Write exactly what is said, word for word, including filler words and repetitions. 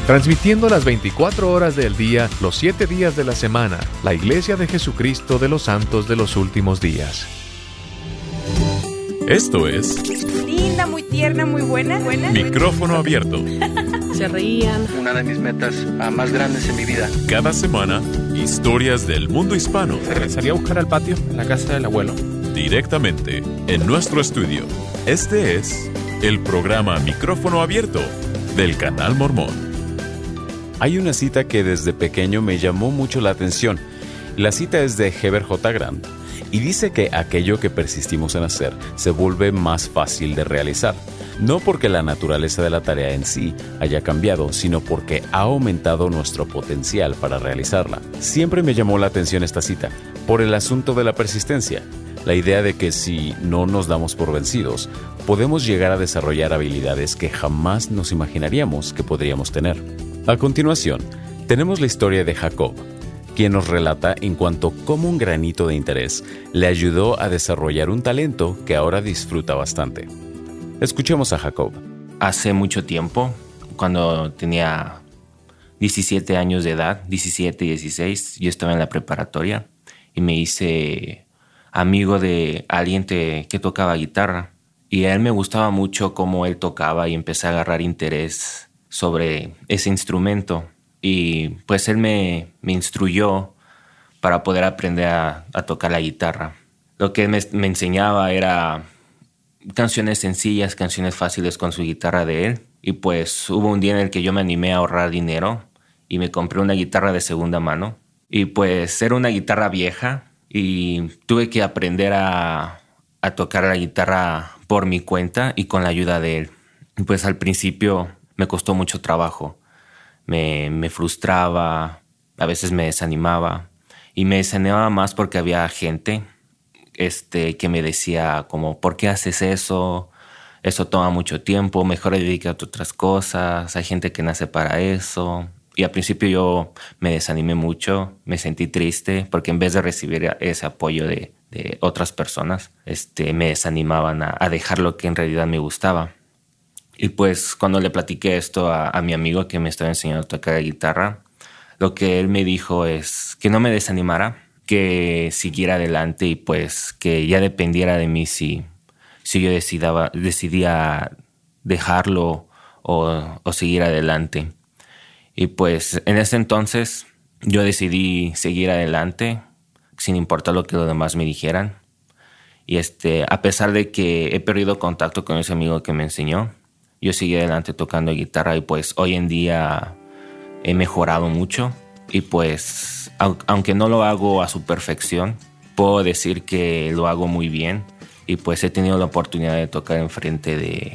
Transmitiendo las veinticuatro horas del día, los siete días de la semana, la Iglesia de Jesucristo de los Santos de los Últimos Días. Esto es... Linda, muy tierna, muy buena. buena Micrófono abierto. Se reían. Una de mis metas uh, más grandes en mi vida. Cada semana, historias del mundo hispano. Se regresaría a buscar al patio, en la casa del abuelo. Directamente, en nuestro estudio. Este es el programa Micrófono Abierto del Canal Mormón. Hay una cita que desde pequeño me llamó mucho la atención. La cita es de Heber J. Grant y dice que aquello que persistimos en hacer se vuelve más fácil de realizar. No porque la naturaleza de la tarea en sí haya cambiado, sino porque ha aumentado nuestro potencial para realizarla. Siempre me llamó la atención esta cita, por el asunto de la persistencia. La idea de que si no nos damos por vencidos, podemos llegar a desarrollar habilidades que jamás nos imaginaríamos que podríamos tener. A continuación, tenemos la historia de Jacob, quien nos relata en cuanto cómo un granito de interés le ayudó a desarrollar un talento que ahora disfruta bastante. Escuchemos a Jacob. Hace mucho tiempo, cuando tenía diecisiete años de edad, diecisiete, dieciséis, yo estaba en la preparatoria y me hice amigo de alguien que, que tocaba guitarra. Y a él me gustaba mucho cómo él tocaba y empecé a agarrar interés sobre ese instrumento. Y pues él me, me instruyó para poder aprender a, a tocar la guitarra. Lo que él me, me enseñaba era canciones sencillas, canciones fáciles con su guitarra de él. Y pues hubo un día en el que yo me animé a ahorrar dinero y me compré una guitarra de segunda mano. Y pues era una guitarra vieja y tuve que aprender a, a tocar la guitarra por mi cuenta y con la ayuda de él. Y pues al principio me costó mucho trabajo. Me, me frustraba, a veces me desanimaba. Y me desanimaba más porque había gente este, que me decía como, ¿por qué haces eso? Eso toma mucho tiempo, mejor dedícate a otras cosas. Hay gente que nace para eso. Y al principio yo me desanimé mucho, me sentí triste porque en vez de recibir ese apoyo de, de otras personas, este, me desanimaban a, a dejar lo que en realidad me gustaba. Y pues cuando le platiqué esto a, a mi amigo que me estaba enseñando a tocar la guitarra, lo que él me dijo es que no me desanimara, que siguiera adelante y pues que ya dependiera de mí si, si yo decidaba, decidía dejarlo o, o seguir adelante. Y pues en ese entonces yo decidí seguir adelante sin importar lo que los demás me dijeran. Y este, a pesar de que he perdido contacto con ese amigo que me enseñó, yo seguí adelante tocando guitarra y pues hoy en día he mejorado mucho y pues aunque no lo hago a su perfección, puedo decir que lo hago muy bien y pues he tenido la oportunidad de tocar enfrente de